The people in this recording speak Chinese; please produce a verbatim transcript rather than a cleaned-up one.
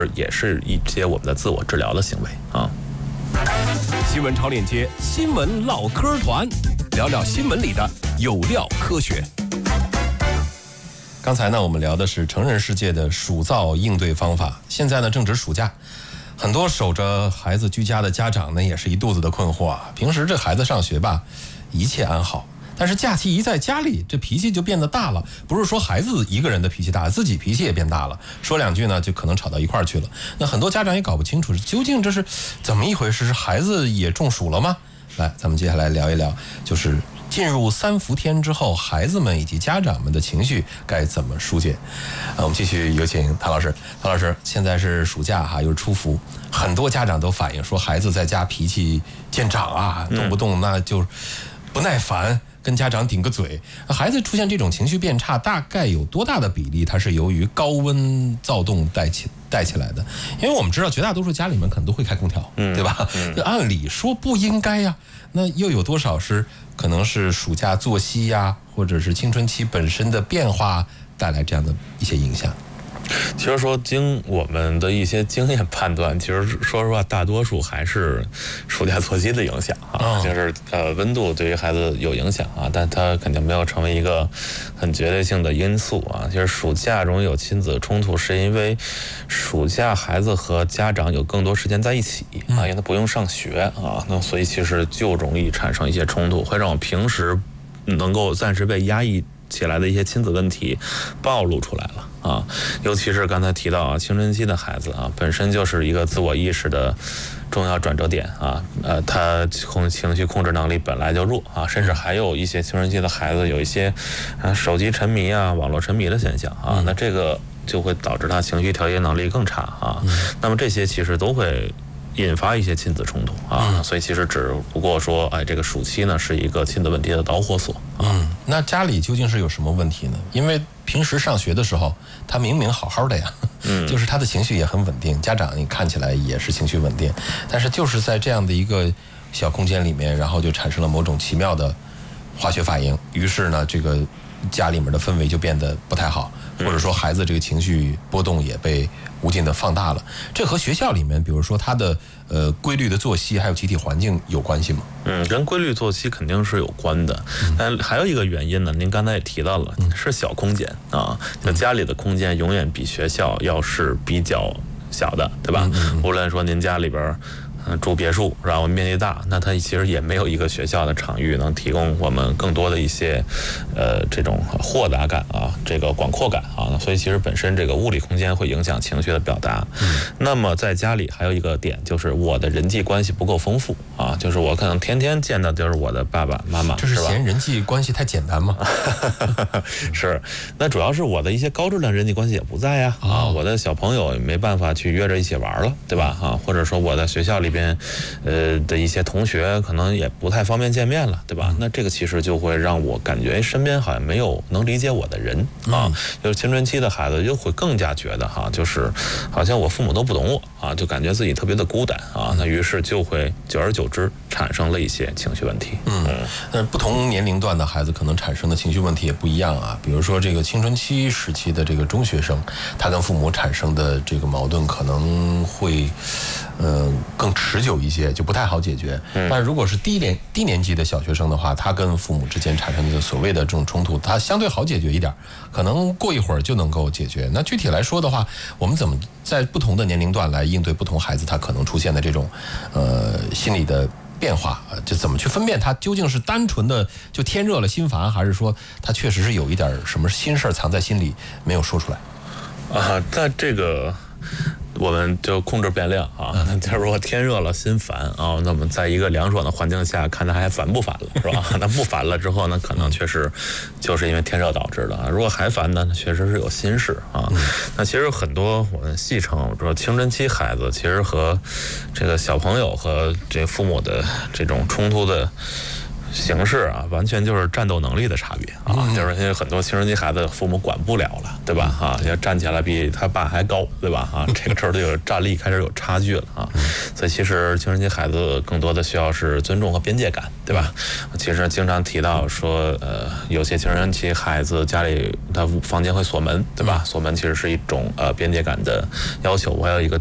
也是一些我们的自我治疗的行为啊。 新闻超链接，新闻唠嗑团，聊聊新闻里的有料科学。 刚才呢，我们聊的是成人世界的暑噪应对方法。现在呢，正值暑假，很多守着孩子居家的家长呢，也是一肚子的困惑啊。平时这孩子上学吧，一切安好，但是假期一在家里，这脾气就变得大了。不是说孩子一个人的脾气大，自己脾气也变大了，说两句呢，就可能吵到一块儿去了。那很多家长也搞不清楚，究竟这是怎么一回事？是孩子也中暑了吗？来，咱们接下来聊一聊，就是进入三伏天之后，孩子们以及家长们的情绪该怎么疏解？啊，我们继续有请谭老师。谭老师，现在是暑假哈，又是初伏，很多家长都反映说，孩子在家脾气见长啊，动不动那就不耐烦，跟家长顶个嘴。孩子出现这种情绪变差，大概有多大的比例它是由于高温躁动带起带起来的？因为我们知道绝大多数家里面可能都会开空调，嗯、对吧？嗯、按理说不应该呀，那又有多少是可能是暑假作息呀，或者是青春期本身的变化带来这样的一些影响？ 其实说经我们的一些经验判断，其实说实话，大多数还是暑假作息的影响啊，哦、就是呃温度对于孩子有影响啊，但它肯定没有成为一个很绝对性的因素啊。其实暑假容易有亲子冲突，是因为暑假孩子和家长有更多时间在一起啊，因为他不用上学啊，那所以其实就容易产生一些冲突，会让我平时能够暂时被压抑起来的一些亲子问题暴露出来了啊，尤其是刚才提到啊，青春期的孩子啊，本身就是一个自我意识的重要转折点啊，呃，他控情绪控制能力本来就弱啊，甚至还有一些青春期的孩子有一些啊手机沉迷啊、网络沉迷的现象啊，嗯、那这个就会导致他情绪调节能力更差啊，嗯、那么这些其实都会引发一些亲子冲突啊，嗯、所以其实只不过说，哎，这个暑期呢是一个亲子问题的导火索。 嗯，那家里究竟是有什么问题呢？因为平时上学的时候，他明明好好的呀，嗯，就是他的情绪也很稳定，家长你看起来也是情绪稳定，但是就是在这样的一个小空间里面，然后就产生了某种奇妙的化学反应，于是呢，这个家里面的氛围就变得不太好，或者说孩子这个情绪波动也被无尽的放大了。这和学校里面，比如说他的呃规律的作息还有集体环境有关系吗？ 嗯，跟规律作息肯定是有关的，但还有一个原因呢，您刚才也提到了，是小空间啊，就家里的空间永远比学校要是比较小的，对吧？无论说您家里边嗯，住别墅，然后面积大，那它其实也没有一个学校的场域能提供我们更多的一些，呃，这种豁达感啊，这个广阔感啊，所以其实本身这个物理空间会影响情绪的表达。嗯、那么在家里还有一个点，就是我的人际关系不够丰富啊，就是我可能天天见的就是我的爸爸妈妈， 这是嫌人际关系太简单吗？ 是，那主要是我的一些高质量人际关系也不在呀，啊，哦、我的小朋友也没办法去约着一起玩了，对吧？啊，或者说我在学校里边，呃的一些同学可能也不太方便见面了，对吧？那这个其实就会让我感觉身边好像没有能理解我的人啊。就是青春期的孩子就会更加觉得哈，就是好像我父母都不懂我啊，就感觉自己特别的孤单啊。那于是就会久而久之产生了一些情绪问题。 嗯，那不同年龄段的孩子可能产生的情绪问题也不一样啊。比如说这个青春期时期的这个中学生，他跟父母产生的这个矛盾可能会，呃，更持久一些，就不太好解决。嗯、但如果是低年低年级的小学生的话，他跟父母之间产生的所谓的这种冲突，他相对好解决一点，可能过一会儿就能够解决。那具体来说的话，我们怎么在不同的年龄段来应对不同孩子他可能出现的这种呃心理的变化？就怎么去分辨他究竟是单纯的就天热了心烦，还是说他确实是有一点什么心事藏在心里没有说出来？ 啊，在这个。我们就控制变量啊，那假如说天热了心烦啊，那我们在一个凉爽的环境下看它还烦不烦了，是吧？那不烦了之后呢，可能确实就是因为天热导致的。如果还烦呢，确实是有心事啊。那其实很多我们戏称说青春期孩子其实和这个小朋友和这父母的这种冲突的形式啊，完全就是战斗能力的差别啊，嗯、就是现在很多青春期孩子父母管不了了，对吧？啊，要站起来比他爸还高，对吧？啊，这个时候就有战力开始有差距了啊。所以其实青春期孩子更多的需要是尊重和边界感，对吧？其实经常提到说，呃，有些青春期孩子家里他房间会锁门，对吧？锁门其实是一种呃边界感的要求。我还有一个